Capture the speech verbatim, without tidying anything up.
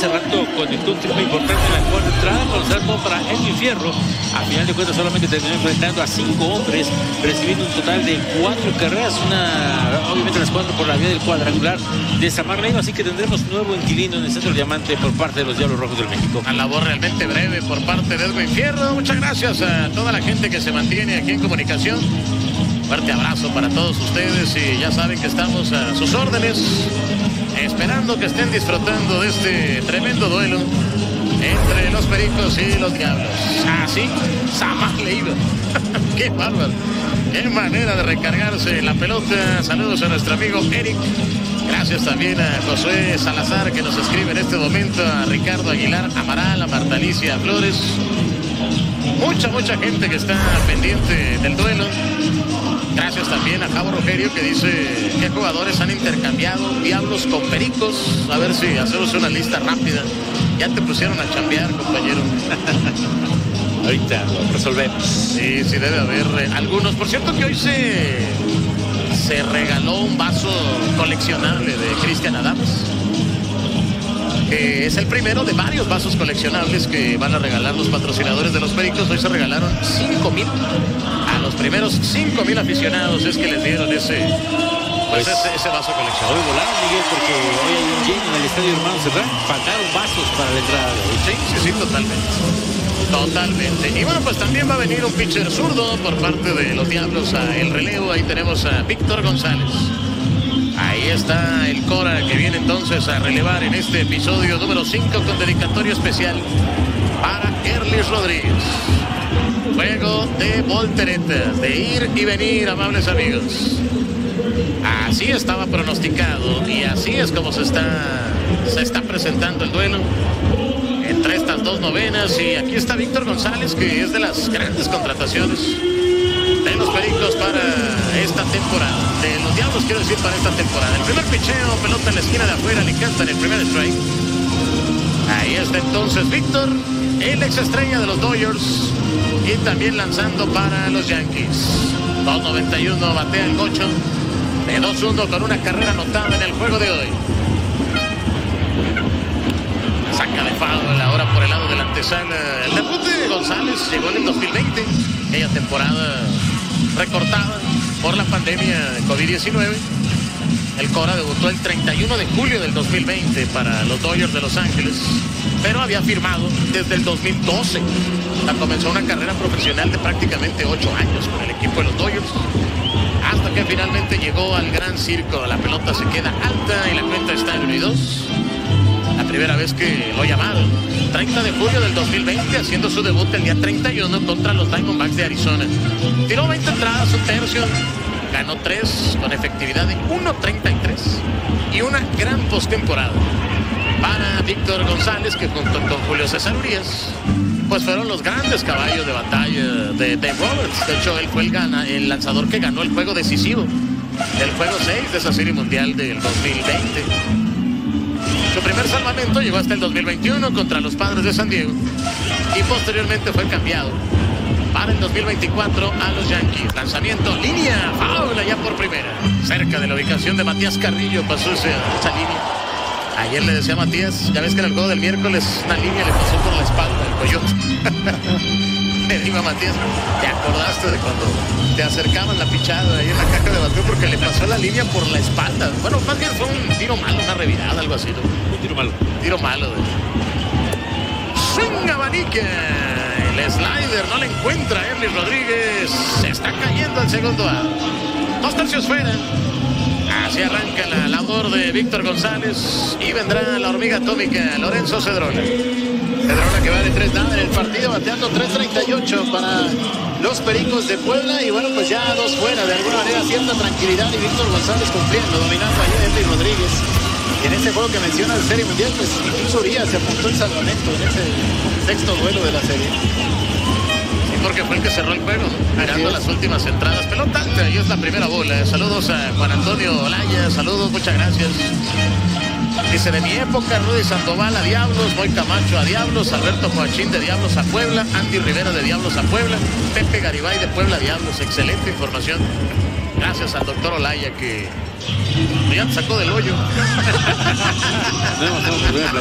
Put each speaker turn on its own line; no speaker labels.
hace rato conectó un triple importante en la cuarta entrada, con salto para Edwin Fierro. A final de cuentas solamente terminó enfrentando a cinco hombres, recibiendo un total de cuatro carreras, una, obviamente las cuatro por la vía del cuadrangular de Samar Leiva, así que tendremos nuevo inquilino en el Centro Diamante por parte de los Diablos Rojos del México.
Una labor realmente breve por parte de Edwin Fierro. Muchas gracias a toda la gente que se mantiene aquí en comunicación. Fuerte abrazo para todos ustedes y ya saben que estamos a sus órdenes, esperando que estén disfrutando de este tremendo duelo entre los Pericos y los Diablos. Así, Samar Leiva. Qué bárbaro. Qué manera de recargarse la pelota. Saludos a nuestro amigo Eric. Gracias también a Josué Salazar, que nos escribe en este momento, a Ricardo Aguilar Amaral, a Marta Alicia Flores. Mucha, mucha gente que está pendiente del duelo. Gracias también a Javo Rogerio, que dice qué jugadores han intercambiado Diablos con Pericos. A ver si hacemos una lista rápida. Ya te pusieron a chambear, compañero.
Ahorita lo resolvemos.
Sí, sí debe haber eh, algunos. Por cierto que hoy se, se regaló un vaso coleccionable de Cristian Adams. Que es el primero de varios vasos coleccionables que van a regalar los patrocinadores de los Pericos. Hoy se regalaron cinco mil. A los primeros cinco mil aficionados es que les dieron ese, pues, pues ese, ese vaso coleccionable.
Hoy volaron, Miguel, porque hoy hay un lleno en el Estadio Hermano Serrán. Faltaron vasos para la entrada.
Sí, sí, sí, totalmente. Totalmente. Y bueno, pues también va a venir un pitcher zurdo por parte de los Diablos a el relevo. Ahí tenemos a Víctor González. Ahí está el Cora, que viene entonces a relevar en este episodio número cinco con dedicatorio especial para Erlis Rodríguez. Juego de volteretas, de ir y venir, amables amigos. Así estaba pronosticado y así es como se está, se está presentando el duelo entre estas dos novenas. Y aquí está Víctor González, que es de las grandes contrataciones de los Pericos para esta temporada. De los Diablos, quiero decir, para esta temporada. El primer picheo, pelota en la esquina de afuera, le canta en el primer strike. Ahí está entonces Víctor, el ex estrella de los Dodgers, y también lanzando para los Yankees. dos noventa y uno batea el Gocho, de dos uno con una carrera anotada en el juego de hoy. Saca de foul ahora por el lado de la antesala. El debut de González llegó en el dos mil veinte, aquella temporada recortada por la pandemia de COVID diecinueve. El Cora debutó el treinta y uno de julio del dos mil veinte para los Dodgers de Los Ángeles, pero había firmado desde el dos mil doce. Comenzó una carrera profesional de prácticamente ocho años con el equipo de los Dodgers, hasta que finalmente llegó al gran circo. La pelota se queda alta y la cuenta está en uno y dos. La primera vez que lo llamaron, treinta de julio del dos mil veinte, haciendo su debut el día treinta y uno contra los Diamondbacks de Arizona. Tiró veinte entradas, un tercio, ganó tres con efectividad de uno treinta y tres y una gran postemporada para Víctor González, que junto con Julio César Urías, pues fueron los grandes caballos de batalla de Dave Roberts. De hecho, él fue el, gana, el lanzador que ganó el juego decisivo del juego seis de esa serie mundial del dos mil veinte. Su primer salvamento llegó hasta el dos mil veintiuno contra los Padres de San Diego y posteriormente fue cambiado para el dos mil veinticuatro a los Yankees. Lanzamiento, línea, foul allá por primera. Cerca de la ubicación de Matías Carrillo pasó esa, esa línea. Ayer le decía a Matías, ya ves que en el juego del miércoles una línea le pasó por la espalda al Coyote. Le digo a Matías, ¿te acordaste de cuando te acercaban la pichada ahí en la caja de bateo porque le pasó la línea por la espalda? Bueno, más bien fue un tiro malo, una revirada, algo así, ¿no?
Un tiro malo.
Tiro malo. De... Swing abanique. El slider no le encuentra a Erlis Rodríguez. Se está cayendo el segundo out. Dos tercios fuera. Así arranca la labor de Víctor González y vendrá la hormiga atómica Lorenzo Cedrona. Cedrona que va de tres nada en el partido, bateando tres treinta y ocho para los Pericos de Puebla. Y bueno, pues ya dos fuera, de alguna manera cierta tranquilidad, y Víctor González cumpliendo, dominando ahí a Erlis Rodríguez. Y en ese juego que menciona de Serie Mundial, pues incluso Urias se apuntó el salvamento en ese sexto duelo de la serie. Sí, porque fue el que cerró el juego, mirando las últimas entradas. Pelota alta, y es la primera bola. Saludos a Juan Antonio Olaya, saludos, muchas gracias. Dice, de mi época, Rudy Sandoval a Diablos, Moy Camacho a Diablos, Alberto Joachín de Diablos a Puebla, Andy Rivera de Diablos a Puebla, Pepe Garibay de Puebla a Diablos. Excelente información. Gracias al doctor Olaya, que ya te sacó del hoyo.